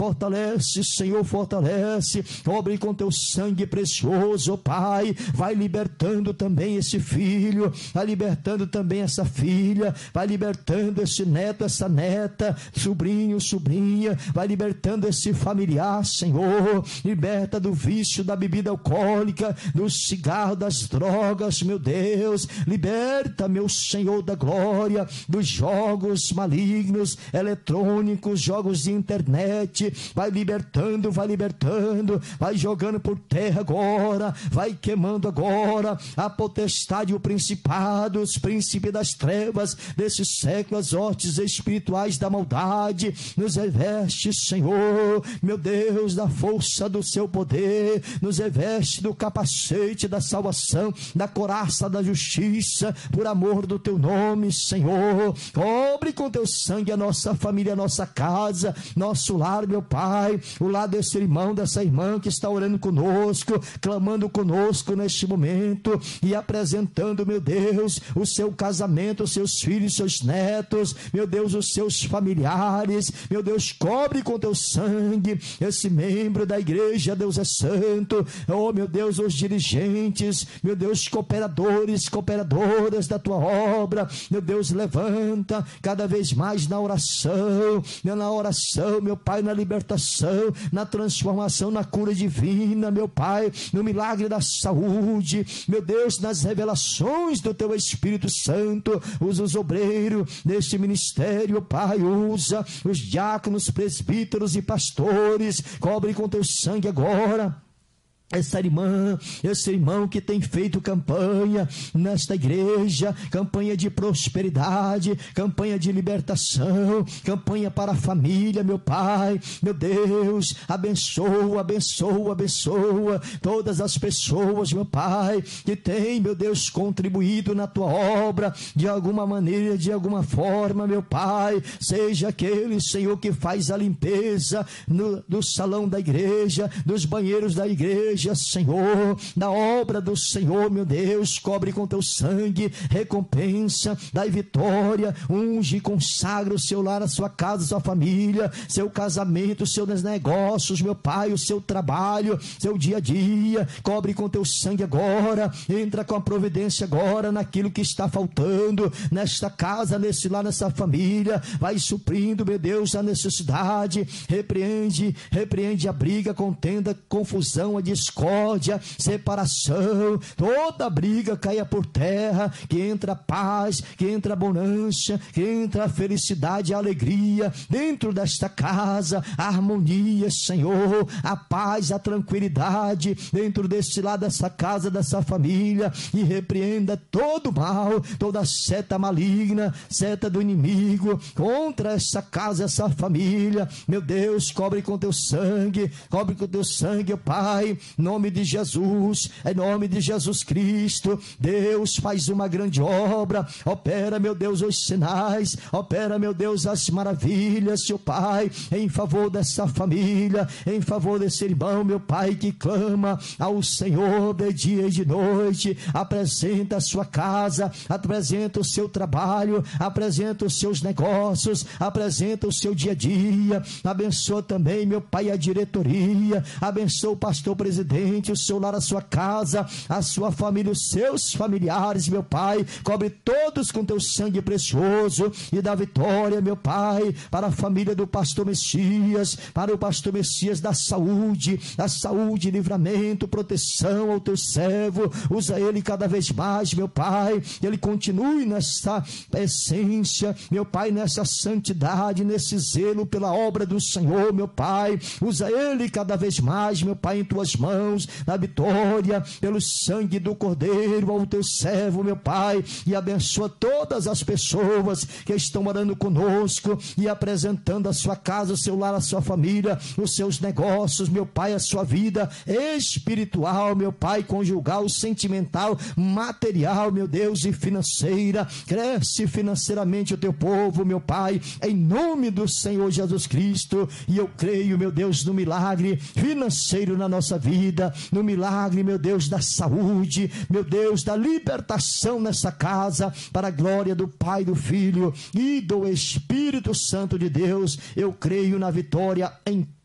fortalece, Senhor, fortalece. Cobre com teu sangue precioso, Pai. Vai libertando também esse filho, vai libertando também essa filha, vai libertando esse neto, essa neta, sobrinho, sobrinha, vai libertando esse familiar, Senhor. Liberta do vício da bebida alcoólica, do cigarro, das drogas, meu Deus. Liberta, meu Senhor da glória, dos jogos malignos, eletrônicos, jogos de internet. Vai libertando, vai jogando por terra agora, vai queimando agora a potestade e o principado, os príncipes das trevas desse século, as hostes espirituais da maldade. Nos reveste, Senhor, meu Deus, da força do seu poder, nos reveste do capacete da salvação, da couraça da justiça, por amor do teu nome, Senhor. Cobre com teu sangue a nossa família, a nossa casa, nosso lar, meu Pai, o lar desse irmão, dessa irmã que está orando conosco, clamando conosco neste momento e apresentando, meu Deus, o seu casamento, os seus filhos, seus netos, meu Deus, os seus familiares, meu Deus. Cobre com teu sangue esse membro da igreja, Deus é santo, oh meu Deus, os dirigentes, meu Deus, cooperadores, cooperadoras da tua obra, meu Deus, levanta cada vez mais na oração, meu Pai, na libertação, na transformação, na cura divina, meu Pai, no milagre da saúde, meu Deus, nas revelações do teu Espírito Santo. Usa os obreiros deste ministério, Pai, usa os diáconos, presbíteros e pastores. Cobre com teu sangue agora essa irmã, esse irmão que tem feito campanha nesta igreja, campanha de prosperidade, campanha de libertação, campanha para a família, meu Pai, meu Deus, abençoa, abençoa, abençoa todas as pessoas, meu Pai, que tem, meu Deus, contribuído na tua obra, de alguma maneira, de alguma forma, meu Pai. Seja aquele, Senhor, que faz a limpeza do salão da igreja, dos banheiros da igreja, Senhor, da obra do Senhor, meu Deus. Cobre com teu sangue, recompensa, dai vitória, unge e consagra o seu lar, a sua casa, a sua família, seu casamento, seus negócios, meu Pai, o seu trabalho, seu dia a dia. Cobre com teu sangue agora, entra com a providência agora naquilo que está faltando nesta casa, nesse lar, nessa família. Vai suprindo, meu Deus, a necessidade. Repreende a briga, a contenda, confusão, a discórdia, separação. Toda briga caia por terra, que entra a paz, que entra a bonança, que entra a felicidade, a alegria dentro desta casa, a harmonia, Senhor, a paz, a tranquilidade dentro deste lado, dessa casa, dessa família. E repreenda todo mal, toda seta maligna, seta do inimigo contra essa casa, essa família, meu Deus. Cobre com teu sangue, Pai, em nome de Jesus, em nome de Jesus Cristo. Deus, faz uma grande obra, opera, meu Deus, os sinais, opera, meu Deus, as maravilhas, seu Pai, em favor dessa família, em favor desse irmão, meu Pai, que clama ao Senhor de dia e de noite. Apresenta a sua casa, apresenta o seu trabalho, apresenta os seus negócios, apresenta o seu dia a dia. Abençoa também, meu Pai, a diretoria, abençoa o pastor presidente, o seu lar, a sua casa, a sua família, os seus familiares, meu Pai. Cobre todos com teu sangue precioso e dá vitória, meu Pai, para a família do pastor Messias, para o pastor Messias, da saúde, livramento, proteção ao teu servo. Usa ele cada vez mais, meu Pai, que ele continue nessa essência, meu Pai, nessa santidade, nesse zelo pela obra do Senhor, meu Pai. Usa ele cada vez mais, meu Pai, em tuas mãos, na vitória, pelo sangue do Cordeiro, ao teu servo, meu Pai. E abençoa todas as pessoas que estão orando conosco e apresentando a sua casa, o seu lar, a sua família, os seus negócios, meu Pai, a sua vida espiritual, meu Pai, conjugal, sentimental, material, meu Deus, e financeira. Cresce financeiramente o teu povo, meu Pai, em nome do Senhor Jesus Cristo. E eu creio, meu Deus, no milagre financeiro na nossa vida, no milagre, meu Deus, da saúde, meu Deus, da libertação nessa casa, para a glória do Pai, do Filho e do Espírito Santo de Deus. Eu creio na vitória em